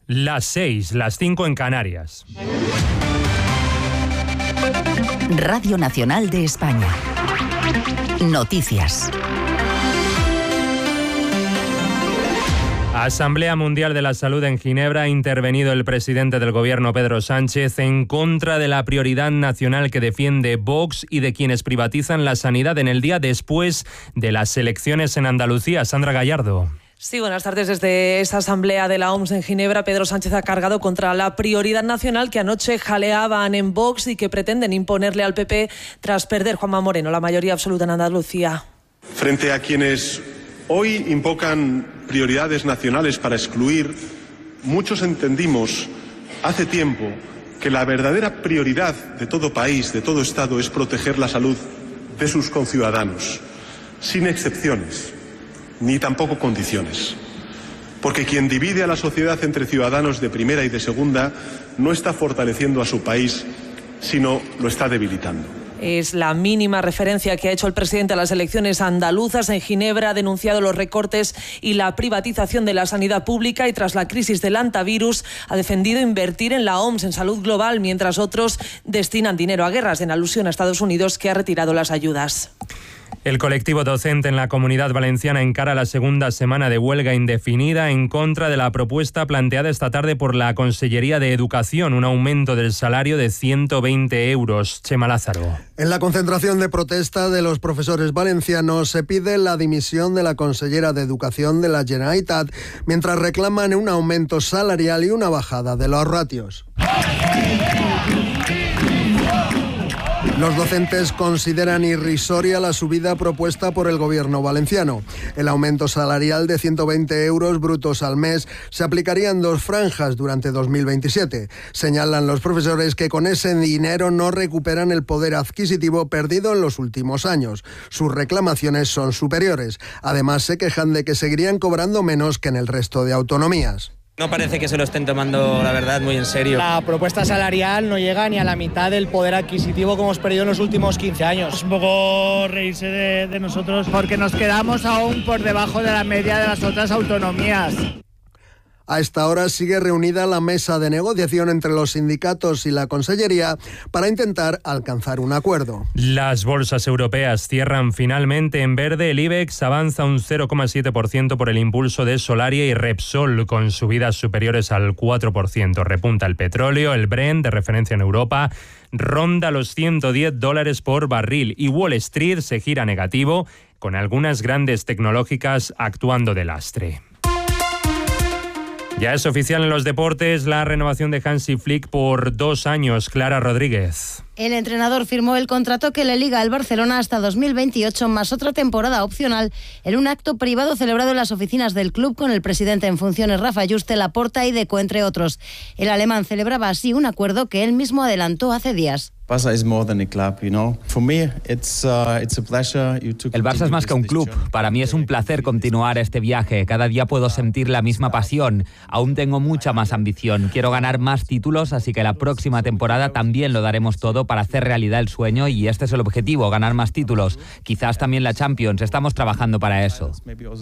Las 6, las 5 en Canarias. Radio Nacional de España. Noticias. Asamblea Mundial de la Salud en Ginebra. Ha intervenido el presidente del Gobierno, Pedro Sánchez, en contra de la prioridad nacional que defiende Vox y de quienes privatizan la sanidad en el día después de las elecciones en Andalucía. Sandra Gallardo. Sí, buenas tardes. Desde esa asamblea de la OMS en Ginebra, Pedro Sánchez ha cargado contra la prioridad nacional que anoche jaleaban en Vox y que pretenden imponerle al PP tras perder Juanma Moreno la mayoría absoluta en Andalucía. Frente a quienes hoy invocan prioridades nacionales para excluir, muchos entendimos hace tiempo que la verdadera prioridad de todo país, de todo Estado, es proteger la salud de sus conciudadanos, sin excepciones, ni tampoco condiciones. Porque quien divide a la sociedad entre ciudadanos de primera y de segunda no está fortaleciendo a su país, sino lo está debilitando. Es la mínima referencia que ha hecho el presidente a las elecciones andaluzas. En Ginebra ha denunciado los recortes y la privatización de la sanidad pública y tras la crisis del antivirus ha defendido invertir en la OMS, en salud global, mientras otros destinan dinero a guerras, en alusión a Estados Unidos, que ha retirado las ayudas. El colectivo docente en la Comunidad Valenciana encara la segunda semana de huelga indefinida en contra de la propuesta planteada esta tarde por la Consellería de Educación, un aumento del salario de 120 euros. Chema Lázaro. En la concentración de protesta de los profesores valencianos se pide la dimisión de la consellera de Educación de la Generalitat, mientras reclaman un aumento salarial y una bajada de los ratios. Los docentes consideran irrisoria la subida propuesta por el gobierno valenciano. El aumento salarial de 120 euros brutos al mes se aplicaría en 2 franjas durante 2027. Señalan los profesores que con ese dinero no recuperan el poder adquisitivo perdido en los últimos años. Sus reclamaciones son superiores. Además, se quejan de que seguirían cobrando menos que en el resto de autonomías. No parece que se lo estén tomando, la verdad, muy en serio. La propuesta salarial no llega ni a la mitad del poder adquisitivo que hemos perdido en los últimos 15 años. Es un poco reírse de nosotros porque nos quedamos aún por debajo de la media de las otras autonomías. A esta hora sigue reunida la mesa de negociación entre los sindicatos y la Consellería para intentar alcanzar un acuerdo. Las bolsas europeas cierran finalmente en verde. El IBEX avanza un 0,7% por el impulso de Solaria y Repsol, con subidas superiores al 4%. Repunta el petróleo. El Brent, de referencia en Europa, ronda los $110 por barril y Wall Street se gira negativo, con algunas grandes tecnológicas actuando de lastre. Ya es oficial en los deportes la renovación de Hansi Flick por 2 años. Clara Rodríguez. El entrenador firmó el contrato que le liga al Barcelona hasta 2028, más otra temporada opcional, en un acto privado celebrado en las oficinas del club con el presidente en funciones, Rafa Juste, Laporta y Deco, entre otros. El alemán celebraba así un acuerdo que él mismo adelantó hace días. El Barça es más que un club. Para mí es un placer continuar este viaje. Cada día puedo sentir la misma pasión. Aún tengo mucha más ambición. Quiero ganar más títulos, así que la próxima temporada también lo daremos todo para hacer realidad el sueño, y este es el objetivo, ganar más títulos. Quizás también la Champions. Estamos trabajando para eso.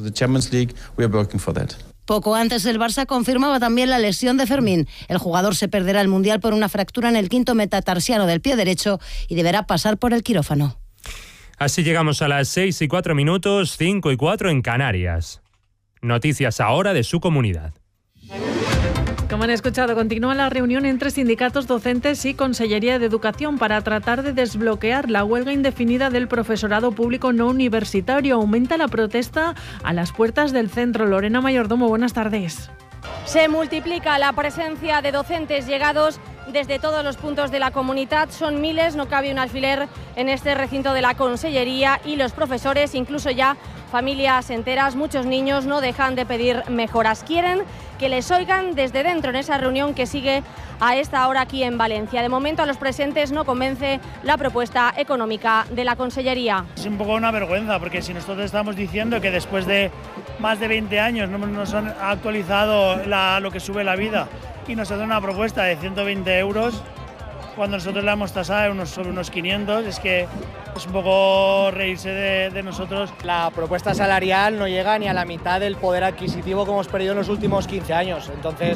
Poco antes, el Barça confirmaba también la lesión de Fermín. El jugador se perderá el Mundial por una fractura en el quinto metatarsiano del pie derecho y deberá pasar por el quirófano. Así llegamos a las 6:04, 5:04 en Canarias. Noticias ahora de su comunidad. Como han escuchado, continúa la reunión entre sindicatos docentes y Consellería de Educación para tratar de desbloquear la huelga indefinida del profesorado público no universitario. Aumenta la protesta a las puertas del centro. Lorena Mayordomo, buenas tardes. Se multiplica la presencia de docentes llegados desde todos los puntos de la comunidad. Son miles, no cabe un alfiler en este recinto de la Consellería, y los profesores, incluso ya familias enteras, muchos niños, no dejan de pedir mejoras. Quieren que les oigan desde dentro en esa reunión que sigue a esta hora aquí en Valencia. De momento a los presentes no convence la propuesta económica de la Consellería. Es un poco una vergüenza, porque si nosotros estamos diciendo que después de más de 20 años no nos han actualizado lo que sube la vida, y nos hacen una propuesta de 120 euros, cuando nosotros la hemos tasado sobre unos 500, es que es un poco reírse de nosotros. La propuesta salarial no llega ni a la mitad del poder adquisitivo que hemos perdido en los últimos 15 años. Entonces,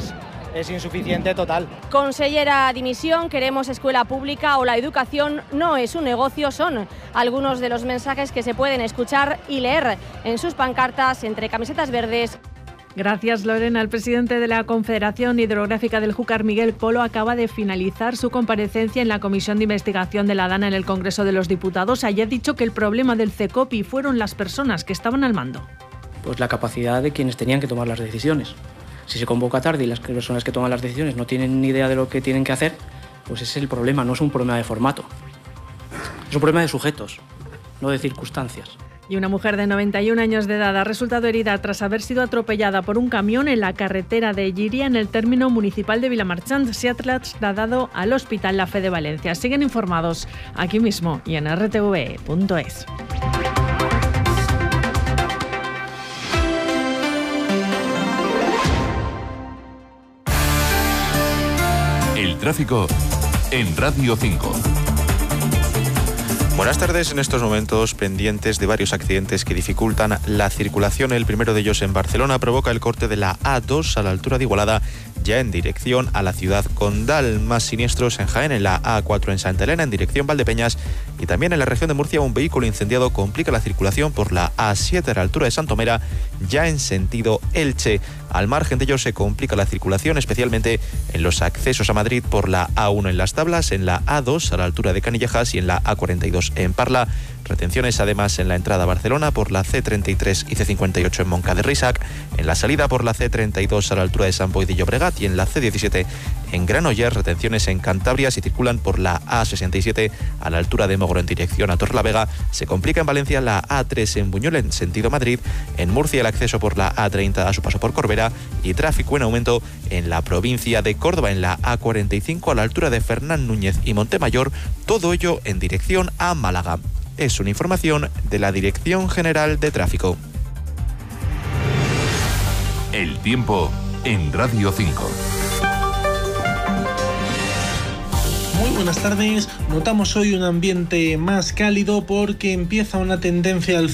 es insuficiente total. Consellera dimisión, queremos escuela pública o la educación no es un negocio, son algunos de los mensajes que se pueden escuchar y leer en sus pancartas entre camisetas verdes. Gracias, Lorena. El presidente de la Confederación Hidrográfica del Júcar, Miguel Polo, acaba de finalizar su comparecencia en la Comisión de Investigación de la Dana en el Congreso de los Diputados. Allí ha dicho que el problema del CECOPI fueron las personas que estaban al mando. Pues la capacidad de quienes tenían que tomar las decisiones. Si se convoca tarde y las personas que toman las decisiones no tienen ni idea de lo que tienen que hacer, pues ese es el problema, no es un problema de formato. Es un problema de sujetos, no de circunstancias. Y una mujer de 91 años de edad ha resultado herida tras haber sido atropellada por un camión en la carretera de Llíria, en el término municipal de Vilamarchant. Se ha trasladado al Hospital La Fe de Valencia. Siguen informados aquí mismo y en rtve.es. El tráfico en Radio 5. Buenas tardes. En estos momentos pendientes de varios accidentes que dificultan la circulación. El primero de ellos en Barcelona provoca el corte de la A2 a la altura de Igualada, ya en dirección a la ciudad condal. Más siniestros en Jaén, en la A4 en Santa Elena, en dirección Valdepeñas, y también en la región de Murcia un vehículo incendiado complica la circulación por la A7 a la altura de Santomera, ya en sentido Elche. Al margen de ello se complica la circulación, especialmente en los accesos a Madrid por la A1 en Las Tablas, en la A2 a la altura de Canillejas y en la A42 en Parla. Retenciones además en la entrada a Barcelona por la C33 y C58 en Montcada de Reixac, en la salida por la C32 a la altura de Sant Boi de Llobregat y en la C17 en Granollers. Retenciones en Cantabria si circulan por la A67 a la altura de Mogoro en dirección a Torrelavega. Se complica en Valencia la A3 en Buñol en sentido Madrid, en Murcia el acceso por la A30 a su paso por Corbera y tráfico en aumento en la provincia de Córdoba en la A45 a la altura de Fernán Núñez y Montemayor, todo ello en dirección a Málaga. Es una información de la Dirección General de Tráfico. El tiempo en Radio 5. Muy buenas tardes. Notamos hoy un ambiente más cálido porque empieza una tendencia al